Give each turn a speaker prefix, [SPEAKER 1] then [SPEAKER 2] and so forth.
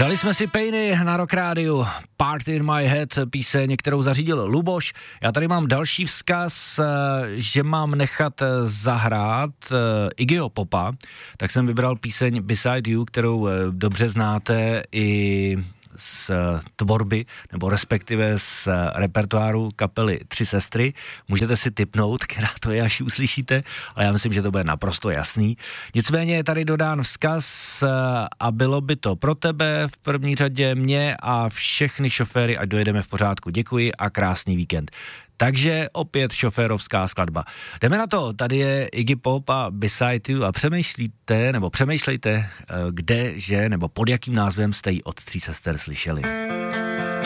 [SPEAKER 1] Dali jsme si Pejny na Rock Rádiu, Party in my head, píseň, kterou zařídil Luboš. Já tady mám další vzkaz, že mám nechat zahrát Iggyho Popa, tak jsem vybral píseň Beside You, kterou dobře znáte i z tvorby, nebo respektive z repertoáru kapely Tři sestry. Můžete si tipnout, která to je, až ji uslyšíte, ale já myslím, že to bude naprosto jasný. Nicméně je tady dodán vzkaz a bylo by to pro tebe v první řadě, mě a všechny šoféry, ať dojedeme v pořádku. Děkuji a krásný víkend. Takže opět šoférovská skladba. Jdeme na to, tady je Iggy Pop a Beside You a přemýšlejte, kde, že, nebo pod jakým názvem jste ji od Tří sester slyšeli.